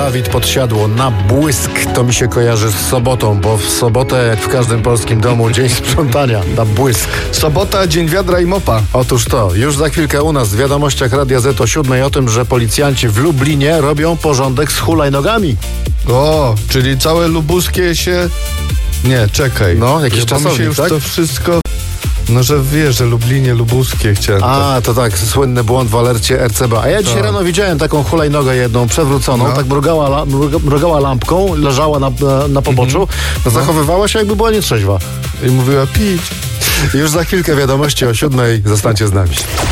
Dawid Podsiadło. Na błysk to mi się kojarzy z sobotą, bo w sobotę, jak w każdym polskim domu, dzień sprzątania. Na błysk. Sobota, dzień wiadra i mopa. Otóż to, już za chwilkę u nas w wiadomościach Radia Z o 7:00 o tym, że policjanci w Lublinie robią porządek z hulajnogami. O, czyli całe lubuskie się... Nie, czekaj. No, jakiś czasownik, mi się już tak? to wszystko... No, że wiesz, że Lublinie, lubuskie chciałem. To tak, słynny błąd w alercie RCB. A ja dzisiaj rano widziałem taką hulajnogę jedną przewróconą, tak mrugała lampką, leżała na poboczu, zachowywała się, jakby była nietrzeźwa. I mówiła pić. Już za chwilkę wiadomości o 7:00. Zostańcie z nami.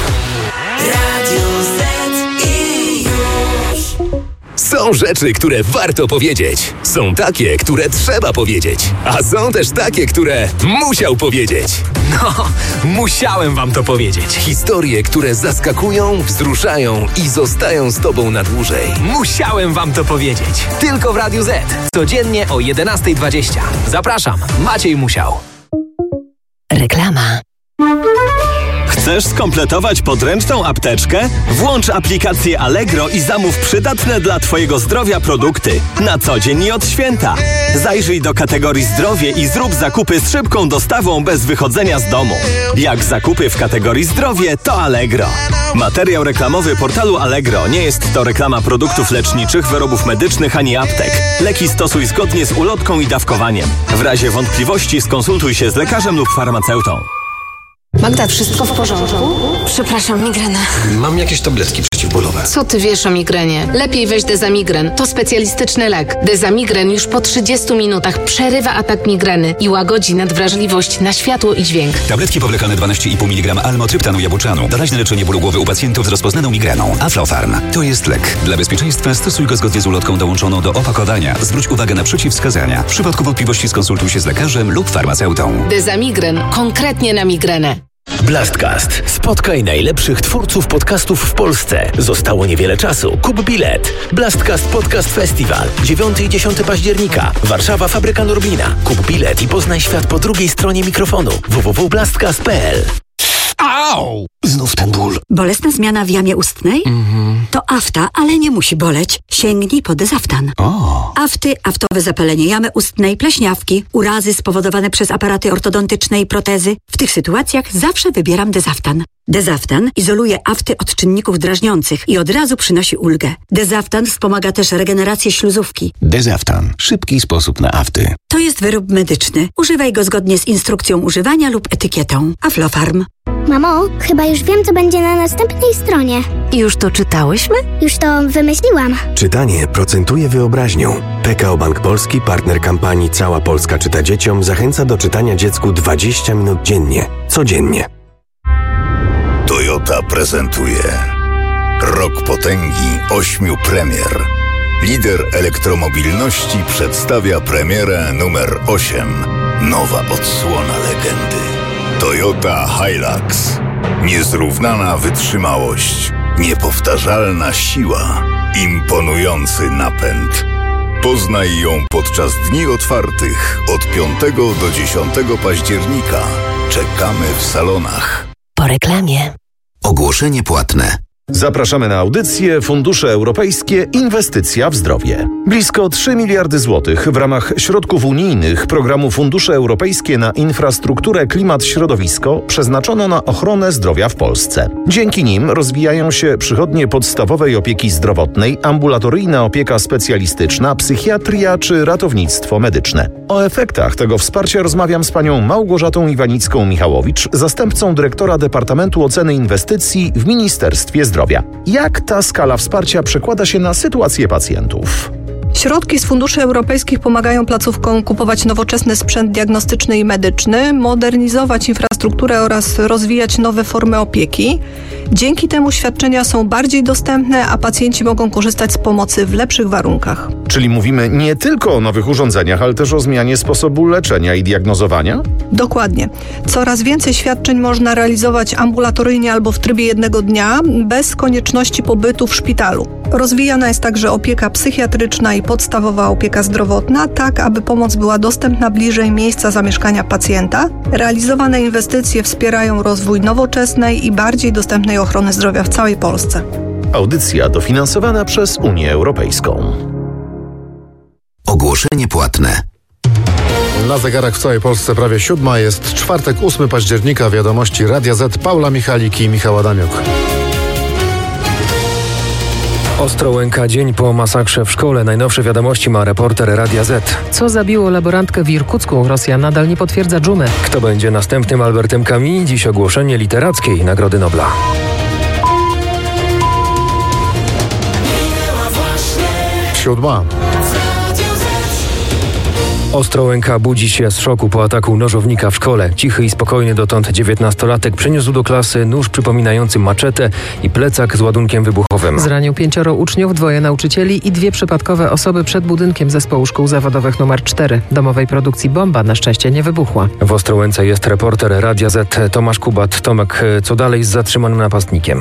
Są rzeczy, które warto powiedzieć. Są takie, które trzeba powiedzieć. A są też takie, które musiał powiedzieć. No, musiałem wam to powiedzieć. Historie, które zaskakują, wzruszają i zostają z tobą na dłużej. Musiałem wam to powiedzieć. Tylko w Radiu Z. Codziennie o 11:20. Zapraszam, Maciej Musiał. Reklama. Chcesz skompletować podręczną apteczkę? Włącz aplikację Allegro i zamów przydatne dla Twojego zdrowia produkty. Na co dzień i od święta. Zajrzyj do kategorii zdrowie i zrób zakupy z szybką dostawą bez wychodzenia z domu. Jak zakupy w kategorii zdrowie, to Allegro. Materiał reklamowy portalu Allegro nie jest to reklama produktów leczniczych, wyrobów medycznych ani aptek. Leki stosuj zgodnie z ulotką i dawkowaniem. W razie wątpliwości skonsultuj się z lekarzem lub farmaceutą. Magda, wszystko w porządku? Przepraszam, migrena. Mam jakieś tabletki przeciwbólowe. Co ty wiesz o migrenie? Lepiej weź Dezamigren. To specjalistyczny lek. Dezamigren już po 30 minutach przerywa atak migreny i łagodzi nadwrażliwość na światło i dźwięk. Tabletki powlekane 12,5 mg almotryptanu jabłczanu. Doraźne leczenie bólu głowy u pacjentów z rozpoznaną migreną. Aflofarm. To jest lek. Dla bezpieczeństwa stosuj go zgodnie z ulotką dołączoną do opakowania. Zwróć uwagę na przeciwwskazania. W przypadku wątpliwości skonsultuj się z lekarzem lub farmaceutą. Dezamigren. Konkretnie na migrenę. Blastcast. Spotkaj najlepszych twórców podcastów w Polsce. Zostało niewiele czasu. Kup bilet. Blastcast Podcast Festival. 9 i 10 października. Warszawa, Fabryka Norblina. Kup bilet i poznaj świat po drugiej stronie mikrofonu. www.blastcast.pl. Au! Znów ten ból. Bolesna zmiana w jamie ustnej? To afta, ale nie musi boleć. Sięgnij po Dezaftan. Afty, aftowe zapalenie jamy ustnej, pleśniawki, urazy spowodowane przez aparaty ortodontyczne i protezy. W tych sytuacjach zawsze wybieram Dezaftan. Dezaftan izoluje afty od czynników drażniących i od razu przynosi ulgę. Dezaftan wspomaga też regenerację śluzówki. Dezaftan. Szybki sposób na afty. To jest wyrób medyczny. Używaj go zgodnie z instrukcją używania lub etykietą. Aflofarm. Mamo, chyba już wiem, co będzie na następnej stronie. Już to czytałyśmy? Już to wymyśliłam. Czytanie procentuje wyobraźnią. PKO Bank Polski, partner kampanii Cała Polska czyta dzieciom, zachęca do czytania dziecku 20 minut dziennie. Codziennie. Toyota prezentuje Rok potęgi 8 premier. Lider elektromobilności przedstawia premierę numer 8. Nowa odsłona legendy. Toyota Hilux. Niezrównana wytrzymałość, niepowtarzalna siła, imponujący napęd. Poznaj ją podczas dni otwartych od 5 do 10 października. Czekamy w salonach. Po reklamie. Ogłoszenie płatne. Zapraszamy na audycję Fundusze Europejskie Inwestycja w Zdrowie. Blisko 3 miliardy złotych w ramach środków unijnych programu Fundusze Europejskie na infrastrukturę, klimat, środowisko przeznaczono na ochronę zdrowia w Polsce. Dzięki nim rozwijają się przychodnie podstawowej opieki zdrowotnej, ambulatoryjna opieka specjalistyczna, psychiatria czy ratownictwo medyczne. O efektach tego wsparcia rozmawiam z panią Małgorzatą Iwanicką-Michałowicz, zastępcą dyrektora Departamentu Oceny Inwestycji w Ministerstwie Zdrowia. Jak ta skala wsparcia przekłada się na sytuację pacjentów? Środki z funduszy europejskich pomagają placówkom kupować nowoczesny sprzęt diagnostyczny i medyczny, modernizować infrastrukturę oraz rozwijać nowe formy opieki. Dzięki temu świadczenia są bardziej dostępne, a pacjenci mogą korzystać z pomocy w lepszych warunkach. Czyli mówimy nie tylko o nowych urządzeniach, ale też o zmianie sposobu leczenia i diagnozowania? Dokładnie. Coraz więcej świadczeń można realizować ambulatoryjnie albo w trybie jednego dnia, bez konieczności pobytu w szpitalu. Rozwijana jest także opieka psychiatryczna i podstawowa opieka zdrowotna, tak aby pomoc była dostępna bliżej miejsca zamieszkania pacjenta. Realizowane inwestycje wspierają rozwój nowoczesnej i bardziej dostępnej ochrony zdrowia w całej Polsce. Audycja dofinansowana przez Unię Europejską. Ogłoszenie płatne. Na zegarach w całej Polsce prawie 7, jest czwartek, 8 października, wiadomości Radia Z, Paula Michalik i Michał Adamiuk. Ostrołęka dzień po masakrze w szkole. Najnowsze wiadomości ma reporter Radia Z. Co zabiło laborantkę w Irkucku? Rosja nadal nie potwierdza dżumy. Kto będzie następnym Albertem Camus? Dziś ogłoszenie literackiej Nagrody Nobla. Siódma. Ostrołęka budzi się z szoku po ataku nożownika w szkole. Cichy i spokojny dotąd 19-latek przyniósł do klasy nóż przypominający maczetę i plecak z ładunkiem wybuchowym. Zranił 5 uczniów, 2 nauczycieli i 2 przypadkowe osoby przed budynkiem Zespołu Szkół Zawodowych nr 4. Domowej produkcji bomba na szczęście nie wybuchła. W Ostrołęce jest reporter Radia Z Tomasz Kubat. Tomek, co dalej z zatrzymanym napastnikiem?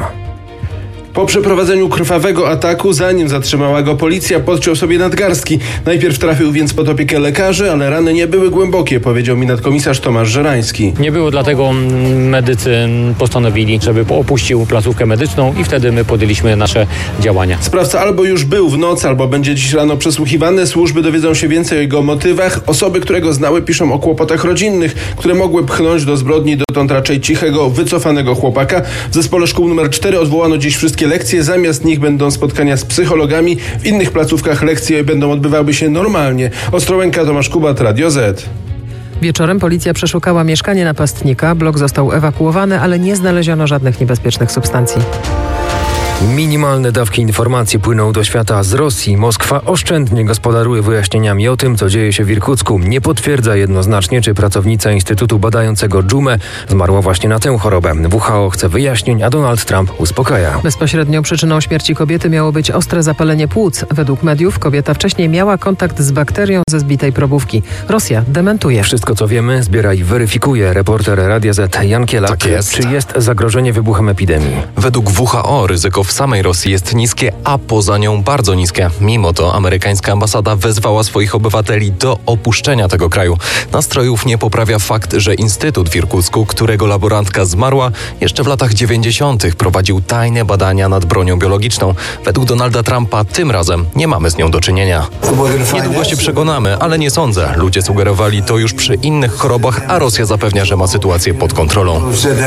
Po przeprowadzeniu krwawego ataku, zanim zatrzymała go policja, podciął sobie nadgarstki. Najpierw trafił więc pod opiekę lekarzy, ale rany nie były głębokie, powiedział mi nadkomisarz Tomasz Żerański. Nie było, dlatego medycy postanowili, żeby opuścił placówkę medyczną i wtedy my podjęliśmy nasze działania. Sprawca albo już był w nocy, albo będzie dziś rano przesłuchiwany. Służby dowiedzą się więcej o jego motywach. Osoby, które go znały, piszą o kłopotach rodzinnych, które mogły pchnąć do zbrodni dotąd raczej cichego, wycofanego chłopaka. W Zespole Szkół nr 4 odwołano dziś wszystkie lekcje, zamiast nich będą spotkania z psychologami. W innych placówkach lekcje będą odbywały się normalnie. Ostrołęka, Tomasz Kubat, Radio Z. Wieczorem policja przeszukała mieszkanie napastnika. Blok został ewakuowany, ale nie znaleziono żadnych niebezpiecznych substancji. Minimalne dawki informacji płyną do świata z Rosji. Moskwa oszczędnie gospodaruje wyjaśnieniami o tym, co dzieje się w Irkucku. Nie potwierdza jednoznacznie, czy pracownica Instytutu badającego dżumę zmarła właśnie na tę chorobę. WHO chce wyjaśnień, a Donald Trump uspokaja. Bezpośrednią przyczyną śmierci kobiety miało być ostre zapalenie płuc. Według mediów kobieta wcześniej miała kontakt z bakterią ze zbitej probówki. Rosja dementuje. Wszystko, co wiemy, zbiera i weryfikuje reporter Radia Z Jan Kielak. Tak jest. Czy jest zagrożenie wybuchem epidemii? Według WHO ryzyko w samej Rosji jest niskie, a poza nią bardzo niskie. Mimo to amerykańska ambasada wezwała swoich obywateli do opuszczenia tego kraju. Nastrojów nie poprawia fakt, że Instytut w Irkucku, którego laborantka zmarła, jeszcze w latach 90. prowadził tajne badania nad bronią biologiczną. Według Donalda Trumpa tym razem nie mamy z nią do czynienia. Niedługo się przekonamy, ale nie sądzę. Ludzie sugerowali to już przy innych chorobach, a Rosja zapewnia, że ma sytuację pod kontrolą.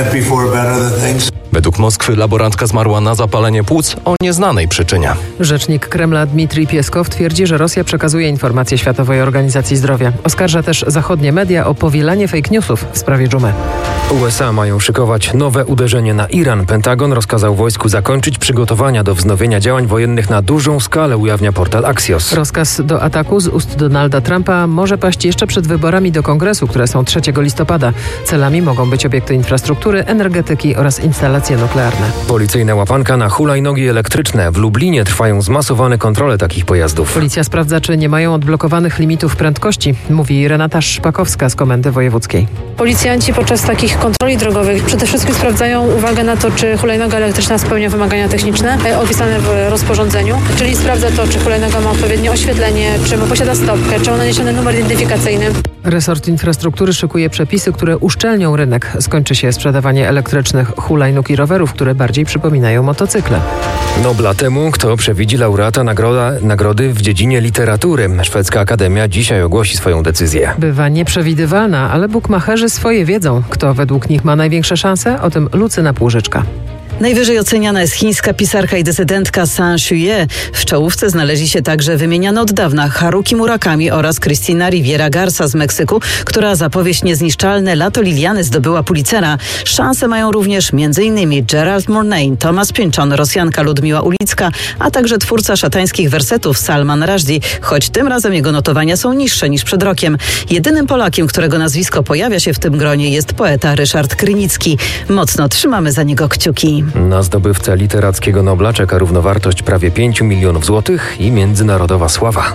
Według Moskwy laborantka zmarła na zapalenie płuc o nieznanej przyczynie. Rzecznik Kremla Dmitrij Pieskow twierdzi, że Rosja przekazuje informacje Światowej Organizacji Zdrowia. Oskarża też zachodnie media o powielanie fake newsów w sprawie dżumy. USA mają szykować nowe uderzenie na Iran. Pentagon rozkazał wojsku zakończyć przygotowania do wznowienia działań wojennych na dużą skalę, ujawnia portal Axios. Rozkaz do ataku z ust Donalda Trumpa może paść jeszcze przed wyborami do Kongresu, które są 3 listopada. Celami mogą być obiekty infrastruktury, energetyki oraz instalacje nuklearne. Policyjna łapanka na hulajnogi elektryczne. W Lublinie trwają zmasowane kontrole takich pojazdów. Policja sprawdza, czy nie mają odblokowanych limitów prędkości, mówi Renata Szpakowska z Komendy Wojewódzkiej. Policjanci podczas takich kontroli drogowych przede wszystkim sprawdzają uwagę na to, czy hulajnoga elektryczna spełnia wymagania techniczne opisane w rozporządzeniu, czyli sprawdza to, czy hulajnoga ma odpowiednie oświetlenie, czy posiada stopkę, czy ma naniesiony numer identyfikacyjny. Resort Infrastruktury szykuje przepisy, które uszczelnią rynek. Skończy się sprzedawanie elektrycznych hulajnóg i rowerów, które bardziej przypominają motocykle. Nobla temu, kto przewidzi laureata nagrody w dziedzinie literatury. Szwedzka Akademia dzisiaj ogłosi swoją decyzję. Bywa nieprzewidywalna, ale bukmacherzy swoje wiedzą. Kto według nich ma największe szanse? O tym Lucyna Płużyczka. Najwyżej oceniana jest chińska pisarka i dysydentka San Shuye. W czołówce znaleźli się także wymieniane od dawna Haruki Murakami oraz Cristina Rivera Garza z Meksyku, która za powieść Niezniszczalne Lato Liliany zdobyła Pulitzera. Szanse mają również m.in. Gerald Murnane, Thomas Pynchon, Rosjanka Ludmiła Ulicka, a także twórca szatańskich wersetów Salman Rushdie, choć tym razem jego notowania są niższe niż przed rokiem. Jedynym Polakiem, którego nazwisko pojawia się w tym gronie, jest poeta Ryszard Krynicki. Mocno trzymamy za niego kciuki. Na zdobywcę literackiego Nobla czeka równowartość prawie 5 milionów złotych i międzynarodowa sława.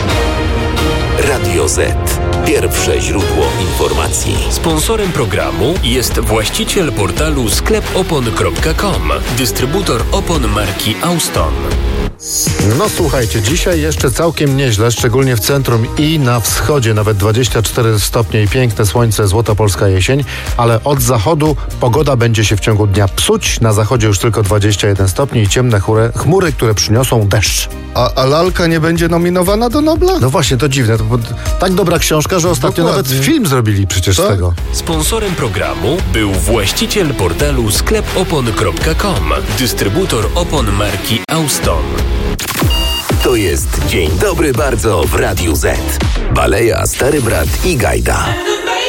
Radio Z. Pierwsze źródło informacji. Sponsorem programu jest właściciel portalu sklepopon.com, dystrybutor opon marki Auston. No słuchajcie, dzisiaj jeszcze całkiem nieźle, szczególnie w centrum i na wschodzie, nawet 24 stopnie i piękne słońce, złota polska jesień, ale od zachodu pogoda będzie się w ciągu dnia psuć, na zachodzie już tylko 21 stopni i ciemne chmury, które przyniosą deszcz. A lalka nie będzie nominowana do Nobla? No właśnie, to dziwne, to tak dobra książka, że ostatnio nawet film zrobili przecież z tego. Sponsorem programu był właściciel portalu sklepopon.com, dystrybutor opon marki Auston. To jest Dzień Dobry Bardzo w Radiu Z. Baleja, Stary Brat i Gajda.